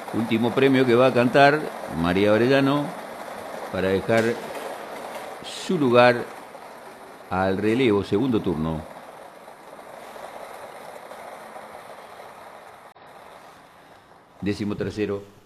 Último premio que va a cantar María Orellano para dejar su lugar al relevo, segundo turno. Décimo tercero.